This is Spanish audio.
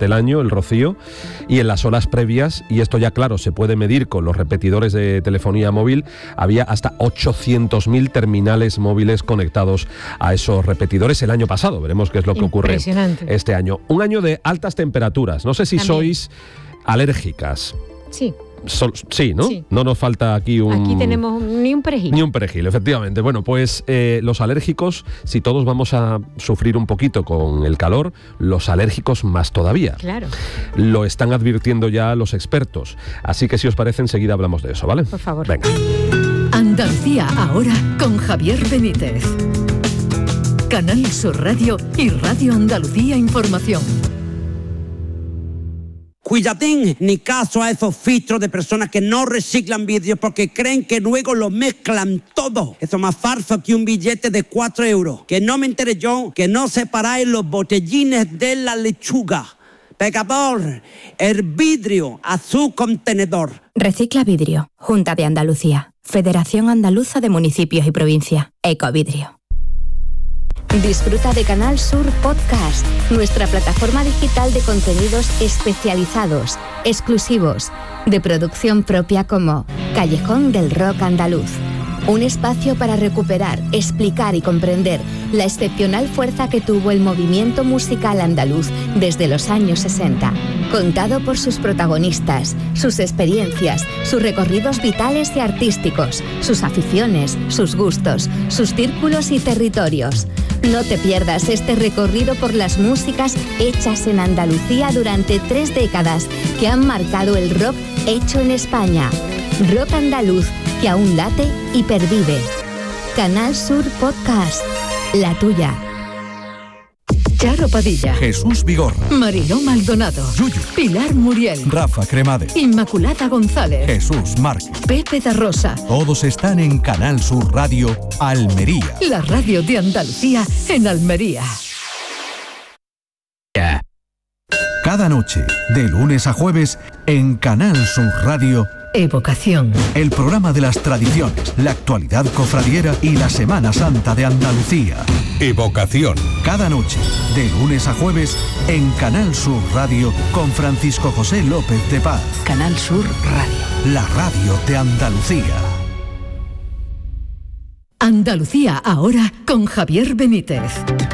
durante el año, el rocío, y en las horas previas, y esto ya claro, se puede medir con los repetidores de telefonía móvil, había hasta 800.000 terminales móviles conectados a esos repetidores el año pasado. Veremos qué es lo que ocurre este año. Un año de altas temperaturas. No sé si sois alérgicas. Sí. Sí, ¿no? Sí. No nos falta aquí Aquí tenemos ni un perejil. Ni un perejil, efectivamente. Bueno, pues los alérgicos, si todos vamos a sufrir un poquito con el calor, los alérgicos más todavía. Claro. Lo están advirtiendo ya los expertos. Así que si os parece, enseguida hablamos de eso, ¿vale? Por favor. Venga. Andalucía ahora con Javier Benítez. Canal Sur Radio y Radio Andalucía Información. Cuidadín, ni caso a esos filtros de personas que no reciclan vidrio porque creen que luego lo mezclan todo. Eso es más falso que un billete de 4 euros. Que no me entere yo que no separáis los botellines de la lechuga. Pecador, el vidrio a su contenedor. Recicla Vidrio, Junta de Andalucía, Federación Andaluza de Municipios y Provincia, Ecovidrio. Disfruta de Canal Sur Podcast, nuestra plataforma digital de contenidos especializados, exclusivos, de producción propia como Callejón del Rock Andaluz. Un espacio para recuperar, explicar y comprender la excepcional fuerza que tuvo el movimiento musical andaluz desde los años 60. Contado por sus protagonistas, sus experiencias, sus recorridos vitales y artísticos, sus aficiones, sus gustos, sus círculos y territorios. No te pierdas este recorrido por las músicas hechas en Andalucía durante 3 décadas que han marcado el rock hecho en España. Rock andaluz que aún late y pervive. Canal Sur Podcast, la tuya. Charo Padilla, Jesús Vigorra, Mariló Maldonado, Yuyu, Pilar Muriel, Rafa Cremades, Inmaculada González, Jesús Márquez, Pepe da Rosa. Todos están en Canal Sur Radio Almería. La radio de Andalucía en Almería. Cada noche, de lunes a jueves, en Canal Sur Radio, Evocación. el programa de las tradiciones, la actualidad cofradiera y la Semana Santa de Andalucía. Evocación. Cada noche, de lunes a jueves, en Canal Sur Radio, con Francisco José López de Paz. Canal Sur Radio. La radio de Andalucía. Andalucía ahora con Javier Benítez.